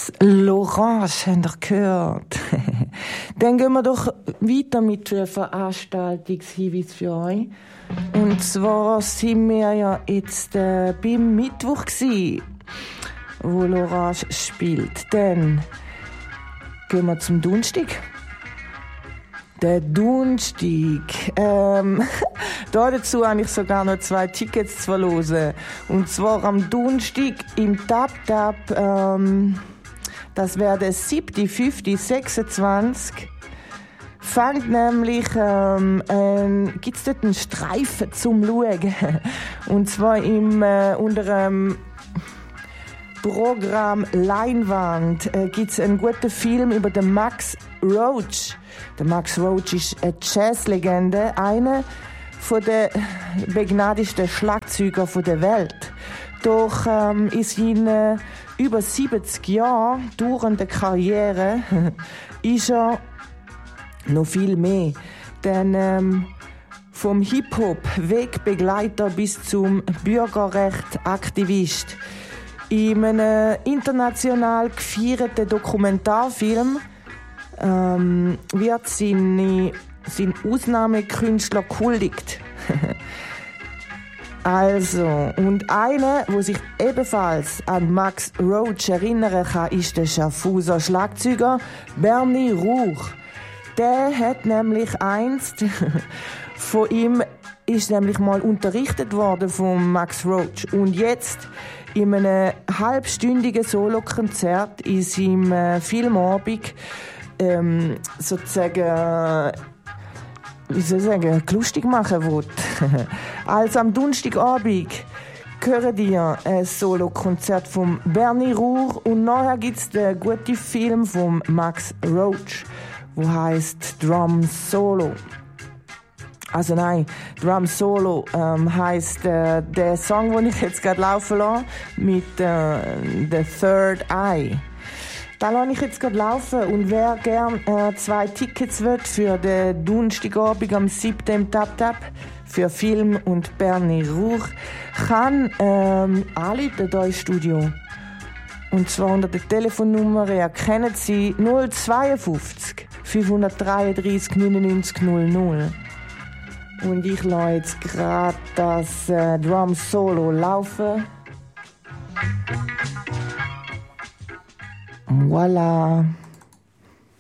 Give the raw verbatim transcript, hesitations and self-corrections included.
Yes, l'Orange, habt ihr gehört? Dann gehen wir doch weiter mit der Veranstaltungshinweis für euch. Und zwar sind wir ja jetzt äh, beim Mittwoch gsi, wo l'Orange spielt. Dann gehen wir zum Donnerstag. Der Donnerstag. Ähm, da dazu habe ich sogar noch zwei Tickets zu verlosen. Und zwar am Donnerstag im Tap-Tap. Ähm, das wäre der siebte, fünfte, sechsundzwanzig. Fängt nämlich, ähm, äh, gibt's dort einen Streifen zum Schauen. Und zwar im, äh, unter dem Programm Leinwand äh, gibt's einen guten Film über den Max Roach. Der Max Roach ist eine Jazzlegende, einer von der begnadigsten Schlagzeuger der Welt. Doch ähm, in seinen über siebzig Jahren dauernden Karriere ist er noch viel mehr. Denn ähm, vom Hip-Hop-Wegbegleiter bis zum Bürgerrechtsaktivist. In einem international gefeierten Dokumentarfilm ähm, wird seine, sein Ausnahmekünstler gehuldigt. Also, und einer, der sich ebenfalls an Max Roach erinnern kann, ist der Schaffhauser Schlagzeuger Bernie Rauch. Der hat nämlich einst von ihm ist nämlich mal unterrichtet worden von Max Roach. Und jetzt in einem halbstündigen Solokonzert in seinem äh, Filmabend ähm, sozusagen, äh, wie soll ich sagen, lustig machen will. Also am Donnerstagabend hören ihr ein Solokonzert von Bernie Rauch und nachher gibt's den guten Film von Max Roach, wo heißt Drum Solo. Also nein, Drum Solo ähm, heisst äh, der Song, den ich jetzt gerade laufen lasse, mit äh, The Third Eye. Da lasse ich jetzt gerade laufen und wer gern äh, zwei Tickets will für den Donnerstagabend am siebten im Tap-Tap für Film und Bernie Rauch, kann ähm, anrufen hier im Studio. Und zwar unter der Telefonnummer, ihr kennt sie, null zweiundfünfzig fünfhundertdreiunddreißig neunundneunzig null null. Und ich lasse jetzt gerade das äh, Drum Solo laufen. Voila.